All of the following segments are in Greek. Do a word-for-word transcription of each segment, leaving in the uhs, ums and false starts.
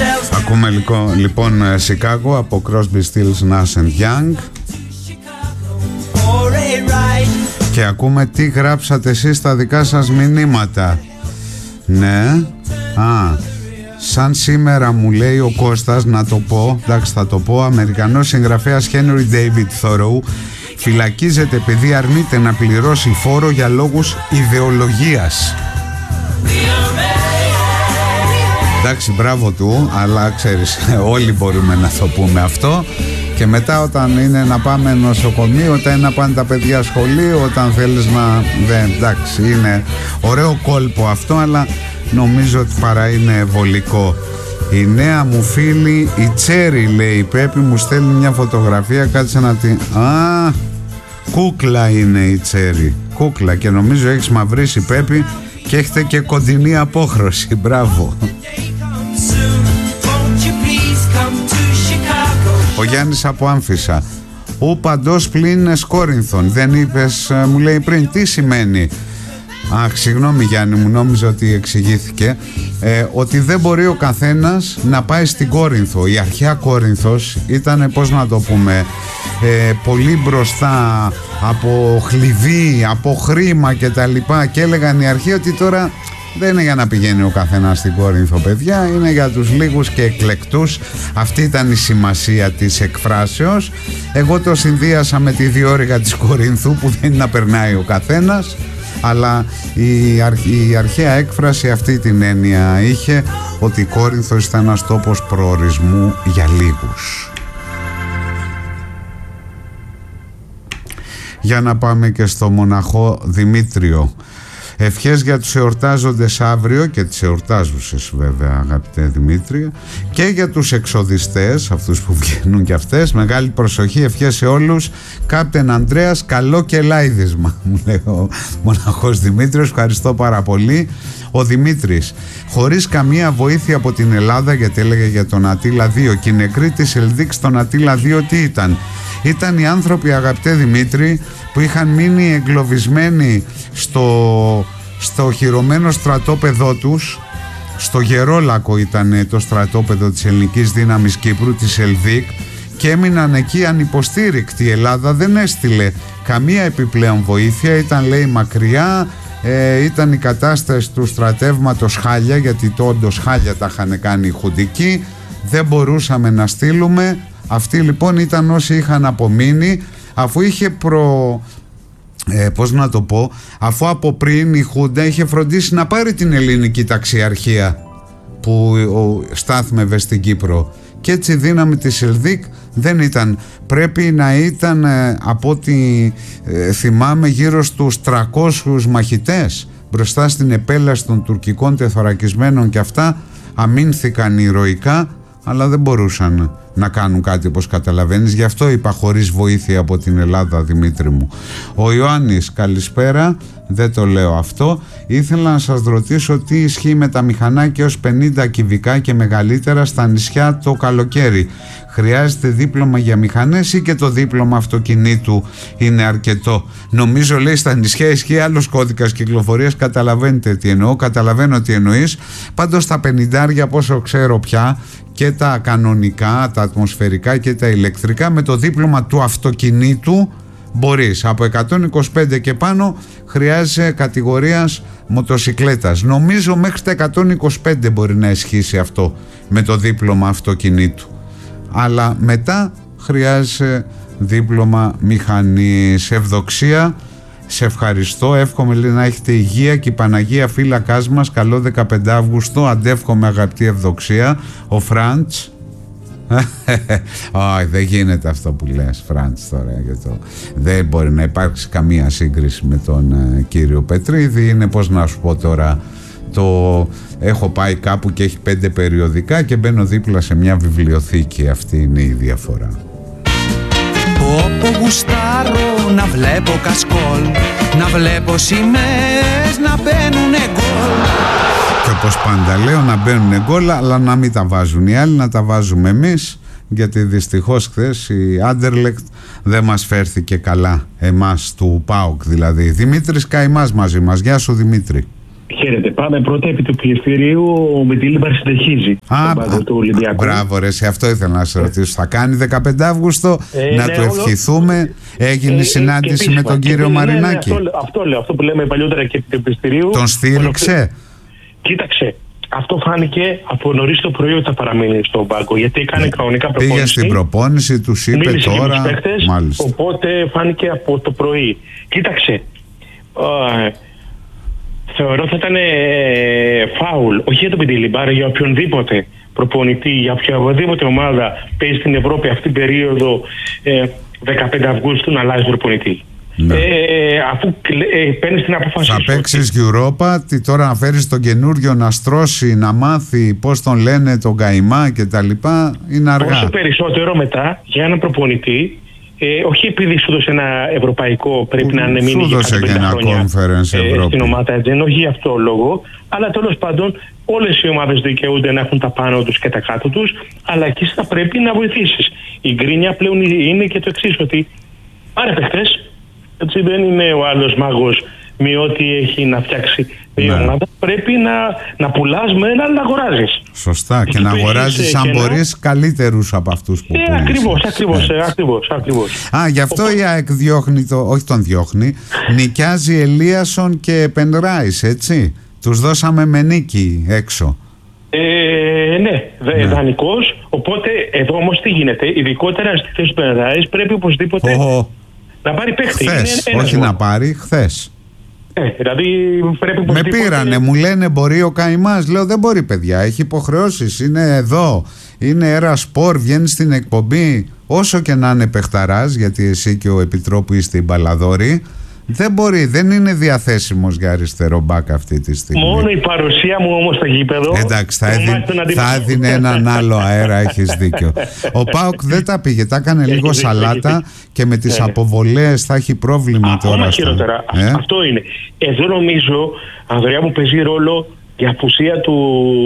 Ακούμε λοιπόν Chicago από Crosby, Stills, Nash and Young. Και ακούμε τι γράψατε εσείς στα δικά σας μηνύματα. Ναι. Α, σαν σήμερα μου λέει ο Κώστας, να το πω, εντάξει θα το πω, Αμερικανός συγγραφέας Henry David Thoreau φυλακίζεται επειδή αρνείται να πληρώσει φόρο για λόγους ιδεολογίας. Εντάξει, μπράβο του, αλλά ξέρεις, όλοι μπορούμε να το πούμε αυτό. Και μετά όταν είναι να πάμε νοσοκομείο, όταν είναι να πάνε τα παιδιά σχολείο, όταν θέλεις να... Δεν, εντάξει, είναι ωραίο κόλπο αυτό, αλλά νομίζω ότι παρά είναι βολικό. Η νέα μου φίλη, η Τσέρι, λέει η Πέπη, μου στέλνει μια φωτογραφία, κάτσε να την... Α, κούκλα είναι η Τσέρι, κούκλα, και νομίζω έχεις μαυρίσει, Πέπη, και έχετε και κοντινή απόχρωση, μπράβο. Ο Γιάννης από Άμφισσα. Ο παντός πλήνες Κόρινθον. Δεν είπες, μου λέει πριν, τι σημαίνει? Αχ, συγγνώμη Γιάννη, μου νόμιζα ότι εξηγήθηκε. ε, Ότι δεν μπορεί ο καθένας να πάει στην Κόρινθο. Η αρχαία Κόρινθος ήταν, πώς να το πούμε, ε, πολύ μπροστά από χλειδί, από χρήμα και τα λοιπά. Και έλεγαν οι αρχαίοι ότι τώρα δεν είναι για να πηγαίνει ο καθένας στην Κόρινθο, παιδιά, είναι για τους λίγους και εκλεκτούς. Αυτή ήταν η σημασία της εκφράσεως. Εγώ το συνδύασα με τη διόρυγα της Κορίνθου, που δεν είναι να περνάει ο καθένας, αλλά η, αρχ, η αρχαία έκφραση αυτή την έννοια είχε, ότι η Κόρινθος ήταν ένας τόπος προορισμού για λίγους. Για να πάμε και στο μοναχό Δημήτριο. Ευχές για τους εορτάζοντες αύριο και τις εορτάζουσες βέβαια, αγαπητέ Δημήτρη, και για τους εξοδιστές, αυτούς που βγαίνουν και αυτές. Μεγάλη προσοχή, ευχές σε όλους. Κάπτεν Ανδρέας, καλό και λάιδισμα, μου λέει ο μοναχός Δημήτριος. Ευχαριστώ πάρα πολύ. Ο Δημήτρης, χωρίς καμία βοήθεια από την Ελλάδα, γιατί έλεγε για τον Ατήλα δύο, και οι νεκροί της Ελδίκ στον Ατήλα δύο τι ήταν? Ήταν οι άνθρωποι, αγαπητέ Δημήτρη, που είχαν μείνει εγκλωβισμένοι στο, στο οχυρωμένο στρατόπεδό τους. Στο Γερόλακο ήταν το στρατόπεδο της ελληνικής δύναμης Κύπρου, της Ελδίκ, και έμειναν εκεί ανυποστήρικτοι. Η Ελλάδα δεν έστειλε καμία επιπλέον βοήθεια, ήταν, λέει, μακριά. Ε, ήταν η κατάσταση του στρατεύματος χάλια, γιατί το όντως χάλια τα είχαν κάνει οι χουντικοί. Δεν μπορούσαμε να στείλουμε. Αυτοί λοιπόν ήταν όσοι είχαν απομείνει, αφού είχε προ... Ε, πώς να το πω, αφού από πριν η Χούντα είχε φροντίσει να πάρει την ελληνική ταξιαρχία που στάθμευε στην Κύπρο, και έτσι η δύναμη της Ελδίκ δεν ήταν. Πρέπει να ήταν, ε, από ό,τι ε, θυμάμαι, γύρω στους τριακόσιους μαχητές μπροστά στην επέλαση των τουρκικών τεθωρακισμένων, και αυτά αμήνθηκαν ηρωικά, αλλά δεν μπορούσαν να κάνουν κάτι, όπως καταλαβαίνεις. Γι' αυτό είπα χωρίς βοήθεια από την Ελλάδα, Δημήτρη μου. Ο Ιωάννης, καλησπέρα. Δεν το λέω αυτό. Ήθελα να σας ρωτήσω τι ισχύει με τα μηχανάκια ως πενήντα κυβικά και μεγαλύτερα στα νησιά το καλοκαίρι. Χρειάζεται δίπλωμα για μηχανές ή και το δίπλωμα αυτοκινήτου είναι αρκετό? Νομίζω, λέει, στα νησιά ισχύει άλλος κώδικας κυκλοφορίας. Καταλαβαίνετε τι εννοώ, καταλαβαίνω τι εννοείς. Πάντως τα πενηντάρια, πόσο ξέρω πια, και τα κανονικά, τα ατμοσφαιρικά και τα ηλεκτρικά, με το δίπλωμα του αυτοκινήτου μπορείς. Από εκατόν είκοσι πέντε και πάνω χρειάζεσαι κατηγορίας μοτοσικλέτας. Νομίζω μέχρι τα εκατόν είκοσι πέντε μπορεί να ισχύσει αυτό με το δίπλωμα αυτοκινήτου. Αλλά μετά χρειάζεσαι δίπλωμα μηχανής. Ευδοξία, σε ευχαριστώ. Εύχομαι, λέει, να έχετε υγεία και η Παναγία φύλακάς μας. Καλό δεκαπέντε Αυγούστου. Αντεύχομαι, αγαπητή Ευδοξία. Ο Φραντς. Όχι, δεν γίνεται αυτό που λες, Φραντς, τώρα. Το... Δεν μπορεί να υπάρξει καμία σύγκριση με τον uh, κύριο Πετρίδη. Είναι, πώς να σου πω τώρα, το... έχω πάει κάπου και έχει πέντε περιοδικά και μπαίνω δίπλα σε μια βιβλιοθήκη. Αυτή είναι η διαφορά. Όπου γουστάρω να βλέπω κασκόλ, να βλέπω σημαίες να μπαίνουνε γκολ. Και όπως πάντα λέω, να μπαίνουνε γκολ, αλλά να μην τα βάζουν οι άλλοι, να τα βάζουμε εμείς, γιατί δυστυχώς χθες η Άντερλεκτ δεν μας φέρθηκε καλά, εμάς του ΠΑΟΚ δηλαδή. Δημήτρης Καημάς μαζί μας. Γεια σου, Δημήτρη. Χαίρετε. Πάμε πρώτα επί του πιεστηρίου. Ο Μεντιλίμπαρ συνεχίζει. Α, του Ολυμπιακού. Μπράβο, ρε, σε αυτό ήθελα να σε ρωτήσω. Θα κάνει δεκαπέντε Αυγούστου, ε, να ναι, του ευχηθούμε. Έγινε ε, συνάντηση ε, με τον κύριο ναι, Μαρινάκη. Ναι, ναι, αυτό, αυτό λέω, αυτό που λέμε παλιότερα και επί του πιεστηρίου. Τον στήριξε. Κοίταξε. Αυτό φάνηκε από νωρίς το πρωί ότι θα παραμείνει στον πάγκο. Γιατί έκανε κανονικά προπόνηση. Πήγε στην προπόνηση, του είπε τώρα. Παίκτες, οπότε φάνηκε από το πρωί. Κοίταξε. Ε, θεωρώ θα ήταν ε, φάουλ, όχι για τον Μεντιλίμπαρ, για οποιονδήποτε προπονητή, για οποιαδήποτε ομάδα παίζει στην Ευρώπη αυτή την περίοδο ε, δεκαπέντε Αυγούστου να αλλάζει προπονητή. Ναι. Ε, αφού ε, παίρνει την απόφαση. Θα παίξει Europa, τι τώρα να φέρει τον καινούριο να στρώσει, να μάθει πώς τον λένε τον καημά κτλ. Είναι αργά. Όσο περισσότερο μετά για έναν προπονητή. Ε, όχι επειδή σου δώσε ένα ευρωπαϊκό, πρέπει να ανεμείνει για ένα conference ε, στην ομάδα, δεν όχι γι' αυτό λόγο, αλλά τέλος πάντων όλες οι ομάδες δικαιούνται να έχουν τα πάνω τους και τα κάτω τους, αλλά εκεί θα πρέπει να βοηθήσεις. Η γκρίνια πλέον είναι και το εξής, ότι πάρε παιχτές, έτσι δεν είναι ο άλλος μάγος με ό,τι έχει να φτιάξει η ναι. ομάδα, πρέπει να, να πουλάς με ένα, να αγοράζεις. Σωστά, και να αγοράζεις αν μπορείς καλύτερους από αυτούς που ε, πουλήσεις. Ακριβώς, ακριβώς, ε. ακριβώς, ακριβώς. Α, γι' αυτό Οπότε... η ΑΕΚ διώχνει, το, όχι τον διώχνει, νοικιάζει Ελίασον και Πενράις, έτσι. Τους δώσαμε με νίκη έξω. Ε, ναι, ναι. δανεικός, οπότε εδώ όμως τι γίνεται, ειδικότερα στη θέση του Πενράις πρέπει οπωσδήποτε oh. να πάρει παίχτη. Χθες, όχι να πάρει, χθες. Ε, δηλαδή πρέπει με πήρανε, μου λένε μπορεί ο καημάς. Λέω δεν μπορεί παιδιά, έχει υποχρεώσεις. Είναι εδώ, είναι Έρα Σπορ, βγαίνει στην εκπομπή. Όσο και να είναι παιχταράς, γιατί εσύ και ο Επιτρόπου είστε οι μπαλαδόροι, δεν μπορεί, δεν είναι διαθέσιμος για αριστερό μπακ αυτή τη στιγμή. Μόνο η παρουσία μου όμως στο γήπεδο. Εντάξει, θα, έδι, θα έδινε έναν άλλο αέρα, έχεις δίκιο. Ο ΠΑΟΚ δεν τα πήγε, τα έκανε λίγο έχει σαλάτα έχει και με τις ε. αποβολές θα έχει πρόβλημα Α, τώρα. Χειρότερα. Ε? Αυτό είναι. Εδώ νομίζω, Ανδρέα μου, παίζει ρόλο η απουσία του.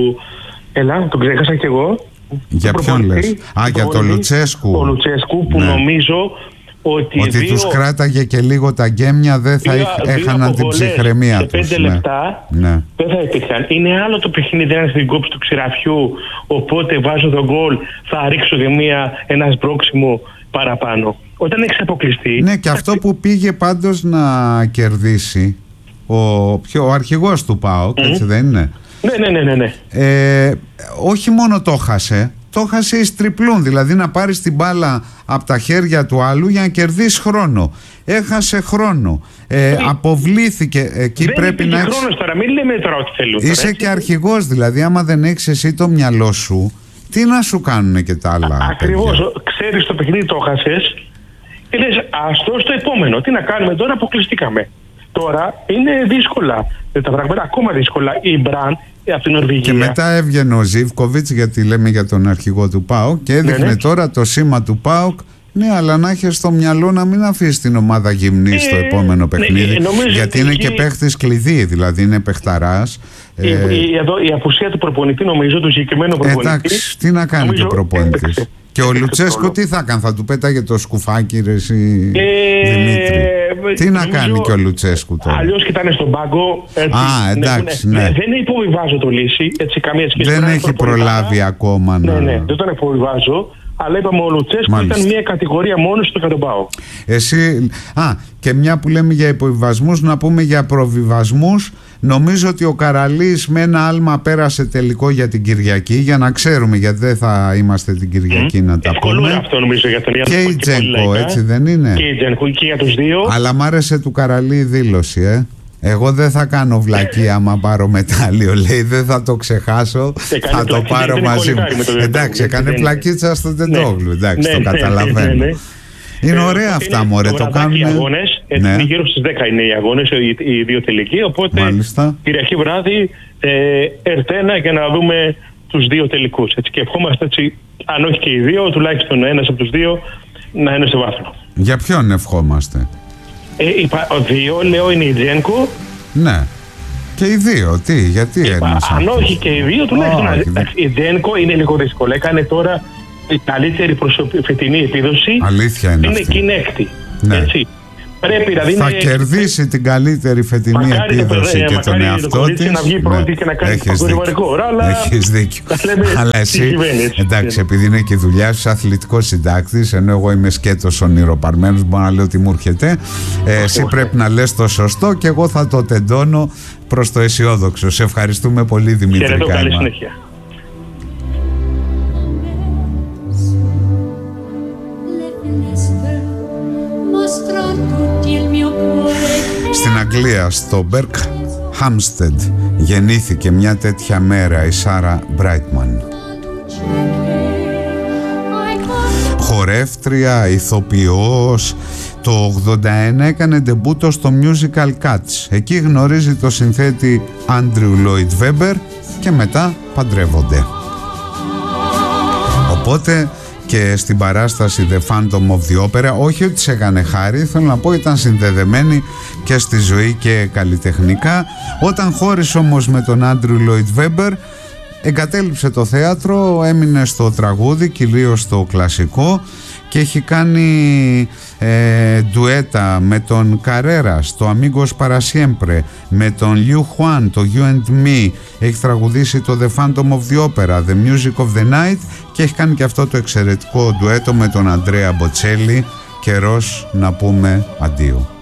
Ελά, τον ξέχασα κι εγώ. Για ποιον λες? Α, για τον Λουτσέσκου. Ο Λουτσέσκου που ναι. νομίζω. Ότι, ότι δύο, τους κράταγε και λίγο τα γκέμια, δεν θα έχαναν την ψυχραιμία τους. Σε πέντε λεπτά ναι. δεν θα υπήρχαν. Είναι άλλο το παιχνίδι, ένα στην κόψη του ξηραφιού, οπότε βάζω τον γκολ, θα ρίξω και μία, ένα σμπρόξιμο παραπάνω. Όταν έχεις αποκλειστεί... Ναι, και αυτό που πήγε πάντως να κερδίσει ο, πιο, ο αρχηγός του ΠΑΟΚ, mm. έτσι δεν είναι? Ναι, ναι, ναι, ναι, ναι. Ε, όχι μόνο το χάσε, το χάσε εις τριπλούν, δηλαδή να πάρεις την μπάλα από τα χέρια του άλλου για να κερδίσει χρόνο. Έχασε χρόνο. Ε, ε, αποβλήθηκε. Εκεί δεν πρέπει να έχεις... χρόνος τώρα, μην λέμε τώρα ό,τι θέλουν. Είσαι τώρα, και αρχηγός, δηλαδή άμα δεν έχεις εσύ το μυαλό σου, τι να σου κάνουνε και τα άλλα. Ακριβώς, ξέρεις το παιχνίδι το χάσες και λες αστό στο επόμενο. Τι να κάνουμε τώρα, αποκλειστήκαμε. Τώρα είναι δύσκολα τα πράγματα, ακόμα δύσκολα. Η Μπραν από την Νορβηγία. Και μετά έβγαινε ο Ζίβκοβιτς, γιατί λέμε για τον αρχηγό του ΠΑΟΚ, και έδειχνε ναι, ναι. τώρα το σήμα του ΠΑΟΚ. Ναι, αλλά να έχει στο μυαλό να μην αφήσει την ομάδα γυμνή ε, στο επόμενο παιχνίδι. Ναι, γιατί είναι και παίχτης κλειδί, δηλαδή είναι παιχταράς. Η, ε, η, εδώ, η απουσία του προπονητή, νομίζω, του συγκεκριμένου προπονητή. Εντάξει, τι να κάνει νομίζω, και ο προπονητής. Και ο Λουτσέσκο τι θα έκανε, θα του πέταγε το σκουφάκι, ρε εσύ, ε, Δημήτρη. Ε, τι να κάνει και ο Λουτσέσκου τώρα. Αλλιώς κοιτάνε στον πάγκο. Έτσι, Α, εντάξει, ναι. ναι. Δεν υποβιβάζω το λύση, έτσι καμία σχέση. Δεν έχει προλάβει ακόμα να... Ναι, ναι, δεν τον υποβιβάζω. Αλλά είπαμε ο Λουτσέσκου Μάλιστα. ήταν μια κατηγορία μόνο στο κατομπάο. Εσύ, α, και μια που λέμε για υποβιβασμούς, να πούμε για προβιβασμούς. Νομίζω ότι ο Καραλής με ένα άλμα πέρασε τελικό για την Κυριακή, για να ξέρουμε, γιατί δεν θα είμαστε την Κυριακή mm. να τα πούμε. Αυτό νομίζω για τον Ιαννάκο. Και η Τζένκο, έτσι δεν είναι? Και η Τζένκο και για τους δύο. Αλλά μ' άρεσε του Καραλή η δήλωση, ε. Εγώ δεν θα κάνω βλακία άμα πάρω μετάλλιο, λέει, δεν θα το ξεχάσω, θα το πάρω μαζί μου. Εντάξει, έκανε πλακίτσα στο Τεντόγλου, εντάξει, το καταλαβαίνω. Είναι ωραία αυτά, μωρέ, το κάνουν. Οι αγώνες, ναι. γύρω στις δέκα είναι οι αγώνες, οι δύο τελικοί, οπότε Κυριακή βράδυ έρθει ένα για να δούμε τους δύο τελικούς. Έτσι, και ευχόμαστε, έτσι, αν όχι και οι δύο, τουλάχιστον ένας από τους δύο να είναι στο βάθρο. Για ποιον ευχόμαστε? Ε, είπα, ο δύο, λέω, είναι η Τζένκο. Ναι. Και οι δύο, τι, γιατί ένας? Αν όχι και οι δύο, τουλάχιστον. Oh, η Τζένκο είναι λίγο δύσκολο. Έκανε τώρα η καλύτερη προσωπη... φετινή επίδοση. Αλήθεια είναι. Είναι κοινέκτη. Ναι. Έτσι. Πρέπει, δηλαδή, θα είναι... κερδίσει την καλύτερη φετινή επίδοση και τον εαυτό της. Να βγει πρώτη, ναι, και να κάνει παγκόσμιο ώρα, αλλά... Έχεις δίκιο. Αλλά εσύ, εντάξει, επειδή είναι και η δουλειά σου αθλητικός συντάκτης, ενώ εγώ είμαι σκέτος ονειροπαρμένος, μπορώ να λέω ότι μου έρχεται, ε, εσύ πρέπει να λες το σωστό και εγώ θα το τεντώνω προς το αισιόδοξο. Σε ευχαριστούμε πολύ, Δημήτρη. Χαιρετώ, καλή συνέχεια. Στην Αγγλία, στο Berkhamsted, γεννήθηκε μια τέτοια μέρα η Σάρα Μπράιτμαν. Χορεύτρια, ηθοποιός. Το ογδόντα ένα έκανε ντεμπούτο στο musical Cats. Εκεί γνωρίζει το συνθέτη Andrew Lloyd Webber και μετά παντρεύονται. Οπότε και στην παράσταση The Phantom of the Opera, όχι ότι σε έκανε χάρη, θέλω να πω ήταν συνδεδεμένη και στη ζωή και καλλιτεχνικά. Όταν χώρισε όμως με τον Andrew Lloyd Webber, εγκατέλειψε το θέατρο, έμεινε στο τραγούδι, κυρίως στο κλασικό, και έχει κάνει ε, ντουέτα με τον Καρέρα στο Amigos para Siempre, με τον Liu Huan, το You and Me, έχει τραγουδήσει το The Phantom of the Opera, The Music of the Night, και έχει κάνει και αυτό το εξαιρετικό ντουέτο με τον Αντρέα Μποτσέλη, Καιρός να πούμε αντίο.